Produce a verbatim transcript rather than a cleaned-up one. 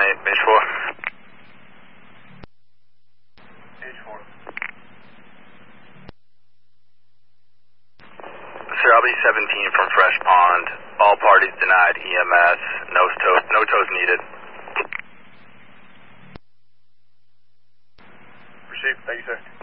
eight, page four. Page four. Sir, I'll be seventeen from Fresh Pond. All parties denied E M S. No tows, no tows needed. Received. Thank you, sir.